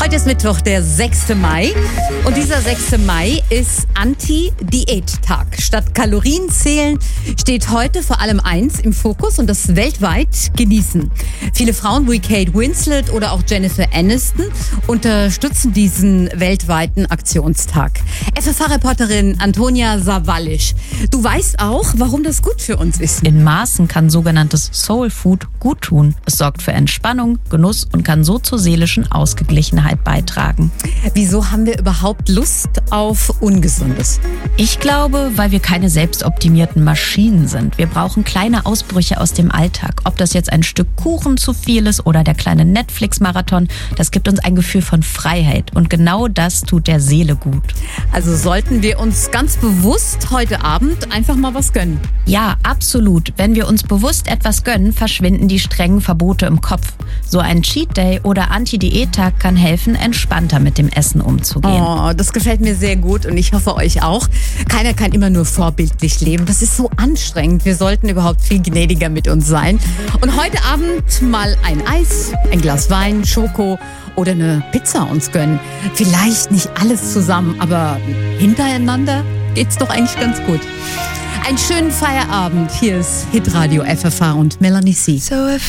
Heute ist Mittwoch, der 6. Mai. Und dieser 6. Mai ist Anti-Diät-Tag. Statt Kalorien zählen steht heute vor allem eins im Fokus und das weltweit Genießen. Viele Frauen wie Kate Winslet oder auch Jennifer Aniston unterstützen diesen weltweiten Aktionstag. FFH-Reporterin Antonia Sawallisch, du weißt auch, warum das gut für uns ist. In Maßen kann sogenanntes Soul Food gut tun. Es sorgt für Entspannung, Genuss und kann so zur seelischen Ausgeglichenheit beitragen. Wieso haben wir überhaupt Lust auf Ungesundes? Ich glaube, weil wir keine selbstoptimierten Maschinen sind. Wir brauchen kleine Ausbrüche aus dem Alltag. Ob das jetzt ein Stück Kuchen zu viel ist oder der kleine Netflix-Marathon, das gibt uns ein Gefühl von Freiheit. Und genau das tut der Seele gut. Also sollten wir uns ganz bewusst heute Abend einfach mal was gönnen? Ja, absolut. Wenn wir uns bewusst etwas gönnen, verschwinden die strengen Verbote im Kopf. So ein Cheat Day oder Anti-Diät-Tag kann helfen, entspannter mit dem Essen umzugehen. Oh, das gefällt mir sehr gut und ich hoffe euch auch. Keiner kann immer nur vorbildlich leben. Das ist so anstrengend. Wir sollten überhaupt viel gnädiger mit uns sein. Und heute Abend mal ein Eis, ein Glas Wein, Schoko oder eine Pizza uns gönnen. Vielleicht nicht alles zusammen, aber hintereinander geht's doch eigentlich ganz gut. Einen schönen Feierabend. Hier ist Hitradio FFH und Melanie C.